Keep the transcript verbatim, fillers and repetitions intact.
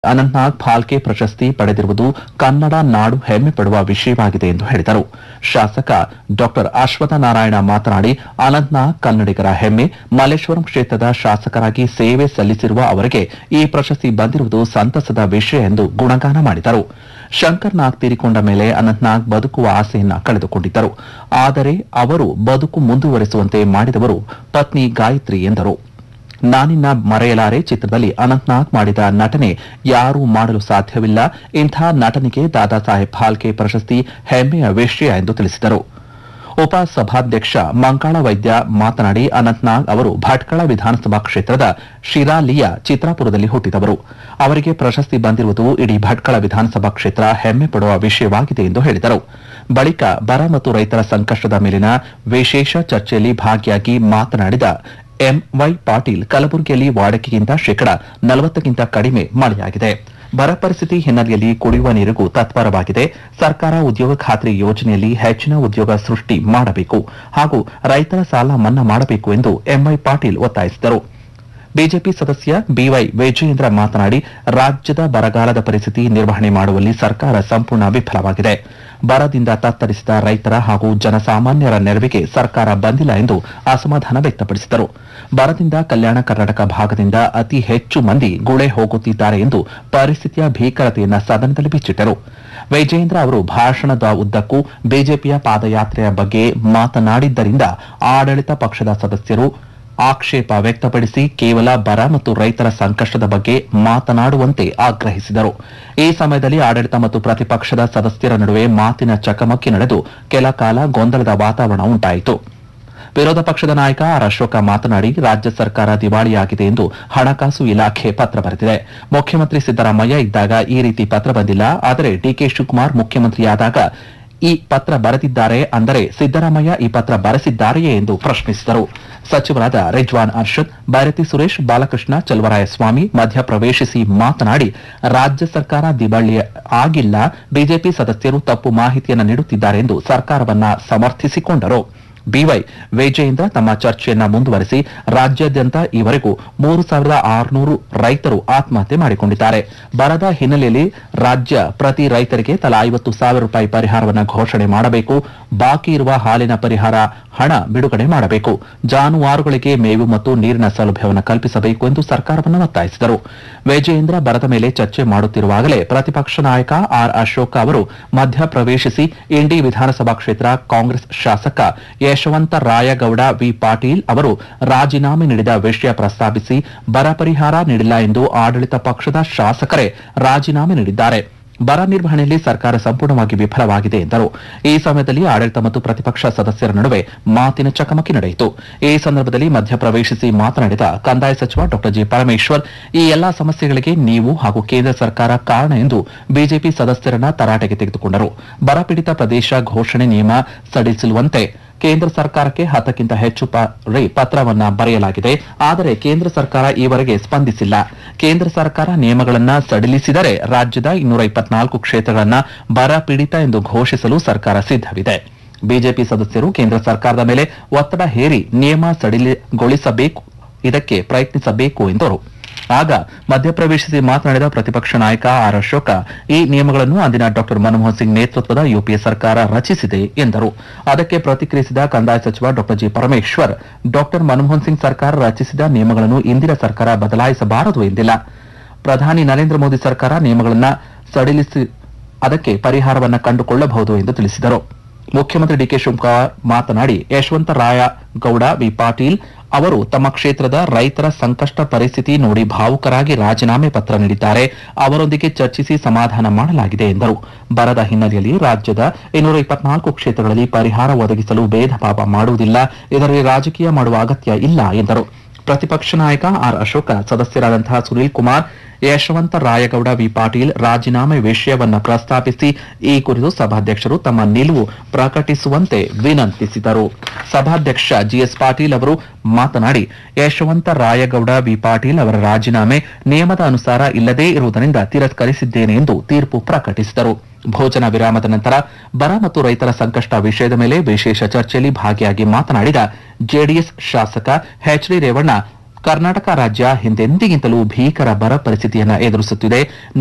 ಅನಂತನಾಗ್ ಫಾಲ್ಕೆ ಪ್ರಶಸ್ತಿ ಪಡೆದಿರುವುದು ಕನ್ನಡ ನಾಡು ಹೆಮ್ಮೆ ಪಡುವ ವಿಷಯವಾಗಿದೆ ಎಂದು ಹೇಳಿದರು. ಶಾಸಕ ಡಾ ಅಶ್ವತ್ಥನಾರಾಯಣ ಮಾತನಾಡಿ, ಅನಂತನಾಗ್ ಕನ್ನಡಿಗರ ಹೆಮ್ಮೆ. ಮಲ್ಲೇಶ್ವರಂ ಕ್ಷೇತ್ರದ ಶಾಸಕರಾಗಿ ಸೇವೆ ಸಲ್ಲಿಸಿರುವ ಅವರಿಗೆ ಈ ಪ್ರಶಸ್ತಿ ಬಂದಿರುವುದು ಸಂತಸದ ವಿಷಯ ಎಂದು ಗುಣಗಾನ ಮಾಡಿದರು. ಶಂಕರ್ನಾಗ್ ತೀರಿಕೊಂಡ ಮೇಲೆ ಅನಂತನಾಗ್ ಬದುಕುವ ಆಸೆಯನ್ನ ಕಳೆದುಕೊಂಡಿದ್ದರು. ಆದರೆ ಅವರು ಬದುಕು ಮುಂದುವರೆಸುವಂತೆ ಮಾಡಿದವರು ಪತ್ನಿ ಗಾಯತ್ರಿ ಎಂದರು. ನಾನಿನ್ನ ಮರೆಯಲಾರೆ ಚಿತ್ರದಲ್ಲಿ ಅನಂತನಾಗ್ ಮಾಡಿದ ನಟನೆ ಯಾರೂ ಮಾಡಲು ಸಾಧ್ಯವಿಲ್ಲ. ಇಂಥ ನಟನೆಗೆ ದಾದಾ ಸಾಹೇಬ್ ಫಾಲ್ಕೆ ಪ್ರಶಸ್ತಿ ಹೆಮ್ಮೆಯ ವಿಷಯ ಎಂದು ತಿಳಿಸಿದರು. ಉಪಸಭಾಧ್ಯಕ್ಷ ಮಂಕಾಳ ವೈದ್ಯ ಮಾತನಾಡಿ, ಅನಂತನಾಗ್ ಅವರು ಭಟ್ಕಳ ವಿಧಾನಸಭಾ ಕ್ಷೇತ್ರದ ಶಿರಾಲಿಯ ಚಿತ್ರಾಪುರದಲ್ಲಿ ಹುಟ್ಟಿದವರು. ಅವರಿಗೆ ಪ್ರಶಸ್ತಿ ಬಂದಿರುವುದು ಇಡೀ ಭಟ್ಕಳ ವಿಧಾನಸಭಾ ಕ್ಷೇತ್ರ ಹೆಮ್ಮೆ ಪಡುವ ವಿಷಯವಾಗಿದೆ ಎಂದು ಹೇಳಿದರು. ಬಳಿಕ ಬರ ಮತ್ತು ರೈತರ ಸಂಕಷ್ಟದ ಮೇಲಿನ ವಿಶೇಷ ಚರ್ಚೆಯಲ್ಲಿ ಭಾಗಿಯಾಗಿ ಮಾತನಾಡಿದ ಎಂವೈ ಪಾಟೀಲ್, ಕಲಬುರಗಿಯಲ್ಲಿ ವಾಡಿಕೆಗಿಂತ ಶೇಕಡಾ ನಲವತ್ತಕ್ಕಿಂತ ಕಡಿಮೆ ಮಳೆಯಾಗಿದೆ. ಬರ ಪರಿಸ್ಥಿತಿ ಹಿನ್ನೆಲೆಯಲ್ಲಿ ಕುಡಿಯುವ ನೀರಿಗೂ ತತ್ಪರವಾಗಿದೆ. ಸರ್ಕಾರ ಉದ್ಯೋಗ ಖಾತ್ರಿ ಯೋಜನೆಯಲ್ಲಿ ಹೆಚ್ಚಿನ ಉದ್ಯೋಗ ಸೃಷ್ಟಿ ಮಾಡಬೇಕು ಹಾಗೂ ರೈತರ ಸಾಲ ಮನ್ನಾ ಮಾಡಬೇಕು ಎಂದು ಎಂವೈ ಪಾಟೀಲ್ ಒತ್ತಾಯಿಸಿದರು. ಬಿಜೆಪಿ ಸದಸ್ಯ ಬಿವೈ ವಿಜಯೇಂದ್ರ ಮಾತನಾಡಿ, ರಾಜ್ಯದ ಬರಗಾಲದ ಪರಿಸ್ಥಿತಿ ನಿರ್ವಹಣೆ ಮಾಡುವಲ್ಲಿ ಸರ್ಕಾರ ಸಂಪೂರ್ಣ ವಿಫಲವಾಗಿದೆ. ಬರದಿಂದ ತತ್ತರಿಸಿದ ರೈತರ ಹಾಗೂ ಜನಸಾಮಾನ್ಯರ ನೆರವಿಗೆ ಸರ್ಕಾರ ಬಂದಿಲ್ಲ ಎಂದು ಅಸಮಾಧಾನ ವ್ಯಕ್ತಪಡಿಸಿದರು. ಬರದಿಂದ ಕಲ್ಯಾಣ ಕರ್ನಾಟಕ ಭಾಗದಿಂದ ಅತಿ ಹೆಚ್ಚು ಮಂದಿ ಗುಳೆ ಹೋಗುತ್ತಿದ್ದಾರೆ ಎಂದು ಪರಿಸ್ಥಿತಿಯ ಭೀಕರತೆಯನ್ನು ಸದನದಲ್ಲಿ ಬಿಚ್ಚಿಟ್ಟರು. ವಿಜಯೇಂದ್ರ ಅವರು ಭಾಷಣದ ಉದ್ದಕ್ಕೂ ಬಿಜೆಪಿಯ ಪಾದಯಾತ್ರೆಯ ಬಗ್ಗೆ ಮಾತನಾಡಿದ್ದರಿಂದ ಆಡಳಿತ ಪಕ್ಷದ ಸದಸ್ಯರು ಆಕ್ಷೇಪ ವ್ಯಕ್ತಪಡಿಸಿ ಕೇವಲ ಬರ ಮತ್ತು ರೈತರ ಸಂಕಷ್ಟದ ಬಗ್ಗೆ ಮಾತನಾಡುವಂತೆ ಆಗ್ರಹಿಸಿದರು. ಈ ಸಮಯದಲ್ಲಿ ಆಡಳಿತ ಮತ್ತು ಪ್ರತಿಪಕ್ಷದ ಸದಸ್ಯರ ನಡುವೆ ಮಾತಿನ ಚಕಮಕಿ ನಡೆದು ಕೆಲ ಕಾಲ ಗೊಂದಲದ ವಾತಾವರಣ ಉಂಟಾಯಿತು. ವಿರೋಧ ಪಕ್ಷದ ನಾಯಕ ಆರ್ ಅಶೋಕ ಮಾತನಾಡಿ, ರಾಜ್ಯ ಸರ್ಕಾರ ದಿವಾಳಿಯಾಗಿದೆ ಎಂದು ಹಣಕಾಸು ಇಲಾಖೆ ಪತ್ರ ಬರೆದಿದೆ. ಮುಖ್ಯಮಂತ್ರಿ ಸಿದ್ದರಾಮಯ್ಯ ಇದ್ದಾಗ ಈ ರೀತಿ ಪತ್ರ ಬಂದಿಲ್ಲ. ಆದರೆ ಡಿಕೆ ಶಿವಕುಮಾರ್ ಮುಖ್ಯಮಂತ್ರಿಯಾದಾಗ ಈ ಪತ್ರ ಬರೆದಿದ್ದಾರೆ ಅಂದರೆ ಸಿದ್ದರಾಮಯ್ಯ ಈ ಪತ್ರ ಬರೆಸಿದ್ದಾರೆಯೇ ಎಂದು ಪ್ರಶ್ನಿಸಿದರು. ಸಚಿವರಾದ ರಿಜ್ವಾನ್ ಅರ್ಷದ್, ಬೈರತಿ ಸುರೇಶ್, ಬಾಲಕೃಷ್ಣ ಚಲುವರಾಯಸ್ವಾಮಿ ಮಧ್ಯಪ್ರವೇಶಿಸಿ ಮಾತನಾಡಿ, ರಾಜ್ಯ ಸರ್ಕಾರ ದಿವಾಳಿ ಆಗಿಲ್ಲ, ಬಿಜೆಪಿ ಸದಸ್ಯರು ತಪ್ಪು ಮಾಹಿತಿಯನ್ನು ನೀಡುತ್ತಿದ್ದಾರೆ ಎಂದು ಸರ್ಕಾರವನ್ನ ಸಮರ್ಥಿಸಿಕೊಂಡರು. ಬಿವೈ ವಿಜಯೇಂದ್ರ ತಮ್ಮ ಚರ್ಚೆಯನ್ನ ಮುಂದುವರೆಸಿ, ರಾಜ್ಯಾದ್ಯಂತ ಈವರೆಗೂ ಮೂರು ಸಾವಿರದ ಆರುನೂರು ರೈತರು ಆತ್ಮಹತ್ಯೆ ಮಾಡಿಕೊಂಡಿದ್ದಾರೆ. ಬರದ ಹಿನ್ನೆಲೆಯಲ್ಲಿ ರಾಜ್ಯ ಪ್ರತಿ ರೈತರಿಗೆ ತಲಾ ಐವತ್ತು ಸಾವಿರ ರೂಪಾಯಿ ಪರಿಹಾರವನ್ನು ಘೋಷಣೆ ಮಾಡಬೇಕು. ಬಾಕಿ ಇರುವ ಹಾಲಿನ ಪರಿಹಾರ ಹಣ ಬಿಡುಗಡೆ ಮಾಡಬೇಕು. ಜಾನುವಾರುಗಳಿಗೆ ಮೇವು ಮತ್ತು ನೀರಿನ ಸೌಲಭ್ಯವನ್ನು ಕಲ್ಪಿಸಬೇಕು ಎಂದು ಸರ್ಕಾರವನ್ನು ಒತ್ತಾಯಿಸಿದರು. ವಿಜಯೇಂದ್ರ ಬರದ ಮೇಲೆ ಚರ್ಚೆ ಮಾಡುತ್ತಿರುವಾಗಲೇ ಪ್ರತಿಪಕ್ಷ ನಾಯಕ ಆರ್ ಅಶೋಕ ಅವರು ಮಧ್ಯಪ್ರವೇಶಿಸಿ ಇಂಡಿ ವಿಧಾನಸಭಾ ಕ್ಷೇತ್ರ ಕಾಂಗ್ರೆಸ್ ಶಾಸಕ ಯಶವಂತ ರಾಯಗೌಡ ವಿ ಪಾಟೀಲ್ ಅವರು ರಾಜೀನಾಮೆ ನೀಡಿದ ವಿಷಯ ಪ್ರಸ್ತಾಪಿಸಿ, ಬರ ಪರಿಹಾರ ನೀಡಿಲ್ಲ ಎಂದು ಆಡಳಿತ ಪಕ್ಷದ ಶಾಸಕರೇ ರಾಜೀನಾಮೆ ನೀಡಿದ್ದಾರೆ. ಬರ ನಿರ್ವಹಣೆಯಲ್ಲಿ ಸರ್ಕಾರ ಸಂಪೂರ್ಣವಾಗಿ ವಿಫಲವಾಗಿದೆ ಎಂದರು. ಈ ಸಮಯದಲ್ಲಿ ಆಡಳಿತ ಮತ್ತು ಪ್ರತಿಪಕ್ಷ ಸದಸ್ಯರ ನಡುವೆ ಮಾತಿನ ಚಕಮಕಿ ನಡೆಯಿತು. ಈ ಸಂದರ್ಭದಲ್ಲಿ ಮಧ್ಯಪ್ರವೇಶಿಸಿ ಮಾತನಾಡಿದ ಕಂದಾಯ ಸಚಿವ ಡಾ ಜಿ ಪರಮೇಶ್ವರ್, ಈ ಎಲ್ಲಾ ಸಮಸ್ಯೆಗಳಿಗೆ ನೀವು ಹಾಗೂ ಕೇಂದ್ರ ಸರ್ಕಾರ ಕಾರಣ ಎಂದು ಬಿಜೆಪಿ ಸದಸ್ಯರನ್ನ ತರಾಟೆಗೆ ತೆಗೆದುಕೊಂಡರು. ಬರಪೀಡಿತ ಪ್ರದೇಶ ಘೋಷಣೆ ನಿಯಮ ಸಡಿಲಿಸುವಂತೆ ಕೇಂದ್ರ ಸರ್ಕಾರಕ್ಕೆ ಹತ್ತಕ್ಕಿಂತ ಹೆಚ್ಚು ಬಾರಿ ಪತ್ರವನ್ನ ಬರೆಯಲಾಗಿದೆ. ಆದರೆ ಕೇಂದ್ರ ಸರ್ಕಾರ ಈವರೆಗೆ ಸ್ಪಂದಿಸಿಲ್ಲ. ಕೇಂದ್ರ ಸರ್ಕಾರ ನಿಯಮಗಳನ್ನು ಸಡಿಲಿಸಿದರೆ ರಾಜ್ಯದ ಇನ್ನೂರ ಇಪ್ಪತ್ನಾಲ್ಕು ಕ್ಷೇತ್ರಗಳನ್ನ ಬರ ಪೀಡಿತ ಎಂದು ಘೋಷಿಸಲು ಸರ್ಕಾರ ಸಿದ್ಧವಿದೆ. ಬಿಜೆಪಿ ಸದಸ್ಯರು ಕೇಂದ್ರ ಸರ್ಕಾರದ ಮೇಲೆ ಒತ್ತಡ ಹೇರಿ ನಿಯಮ ಸಡಿಲಗೊಳಿಸಬೇಕು, ಇದಕ್ಕೆ ಪ್ರಯತ್ನಿಸಬೇಕು ಎಂದರು. ಆಗ ಮಧ್ಯಪ್ರವೇಶಿಸಿ ಮಾತನಾಡಿದ ಪ್ರತಿಪಕ್ಷ ನಾಯಕ ಆರ್ ಅಶೋಕ, ಈ ನಿಯಮಗಳನ್ನು ಅಂದಿನ ಡಾ ಮನಮೋಹನ್ ಸಿಂಗ್ ನೇತೃತ್ವದ ಯುಪಿಎ ಸರ್ಕಾರ ರಚಿಸಿದೆ ಎಂದರು. ಅದಕ್ಕೆ ಪ್ರತಿಕ್ರಿಯಿಸಿದ ಕಂದಾಯ ಸಚಿವ ಡಾ ಜಿ ಪರಮೇಶ್ವರ್, ಡಾ ಮನಮೋಹನ್ ಸಿಂಗ್ ಸರ್ಕಾರ ರಚಿಸಿದ ನಿಯಮಗಳನ್ನು ಇಂದಿನ ಸರ್ಕಾರ ಬದಲಾಯಿಸಬಾರದು ಎಂದಿಲ್ಲ. ಪ್ರಧಾನಿ ನರೇಂದ್ರ ಮೋದಿ ಸರ್ಕಾರ ನಿಯಮಗಳನ್ನು ಸಡಿಲಿಸಿ ಅದಕ್ಕೆ ಪರಿಹಾರವನ್ನು ಕಂಡುಕೊಳ್ಳಬಹುದು ಎಂದು ತಿಳಿಸಿದರು. ಮುಖ್ಯಮಂತ್ರಿ ಡಿಕೆ ಶಿವಕುಮಾರ್ ಮಾತನಾಡಿ, ಯಶವಂತ ರಾಯಗೌಡ ವಿ ಪಾಟೀಲ್ ಅವರು ತಮ್ಮ ಕ್ಷೇತ್ರದ ರೈತರ ಸಂಕಷ್ಟ ಪರಿಸ್ಥಿತಿ ನೋಡಿ ಭಾವುಕರಾಗಿ ರಾಜೀನಾಮೆ ಪತ್ರ ನೀಡಿದ್ದಾರೆ. ಅವರೊಂದಿಗೆ ಚರ್ಚಿಸಿ ಸಮಾಧಾನ ಮಾಡಲಾಗಿದೆ ಎಂದರು. ಬರದ ಹಿನ್ನೆಲೆಯಲ್ಲಿ ರಾಜ್ಯದ ಇನ್ನೂರ ಇಪ್ಪತ್ನಾಲ್ಕು ಕ್ಷೇತ್ರಗಳಲ್ಲಿ ಪರಿಹಾರ ಒದಗಿಸಲು ಭೇದ ಭಾವ ಮಾಡುವುದಿಲ್ಲ. ಇದರಲ್ಲಿ ರಾಜಕೀಯ ಮಾಡುವ ಅಗತ್ಯ ಇಲ್ಲ ಎಂದರು. ಪ್ರತಿಪಕ್ಷ ನಾಯಕ ಆರ್ ಅಶೋಕ, ಸದಸ್ಯರಾದಂತಹ ಸುನೀಲ್ ಕುಮಾರ್, ಯಶವಂತ ರಾಯಗೌಡ ವಿ ಪಾಟೀಲ್ ರಾಜೀನಾಮೆ ವಿಷಯವನ್ನ ಪ್ರಸ್ತಾಪಿಸಿ ಈ ಕುರಿತು ಸಭಾಧ್ಯಕ್ಷರು ತಮ್ಮ ನಿಲುವು ಪ್ರಕಟಿಸುವಂತೆ ವಿನಂತಿಸಿದರು. ಸಭಾಧ್ಯಕ್ಷ ಜಿಎಸ್ ಪಾಟೀಲ್ ಅವರು ಮಾತನಾಡಿ, ಯಶವಂತ ರಾಯಗೌಡ ವಿ ಪಾಟೀಲ್ ಅವರ ರಾಜೀನಾಮೆ ನಿಯಮದ ಅನುಸಾರ ಇಲ್ಲದೇ ಇರುವುದರಿಂದ ತಿರಸ್ಕರಿಸಿದ್ದೇನೆ ಎಂದು ತೀರ್ಪು ಪ್ರಕಟಿಸಿದರು. ಭೋಜನ ವಿರಾಮದ ನಂತರ ಬರ ಮತ್ತು ರೈತರ ಸಂಕಷ್ಟ ವಿಷಯದ ಮೇಲೆ ವಿಶೇಷ ಚರ್ಚೆಯಲ್ಲಿ ಭಾಗಿಯಾಗಿ ಮಾತನಾಡಿದ ಜೆಡಿಎಸ್ ಶಾಸಕ ಎಚ್ ಡಿ ರೇವಣ್ಣ, ಕರ್ನಾಟಕ ರಾಜ್ಯ ಹಿಂದೆಂದಿಗಿಂತಲೂ ಭೀಕರ ಬರ ಪರಿಸ್ಥಿತಿಯನ್ನು ಎದುರಿಸುತ್ತಿದೆ.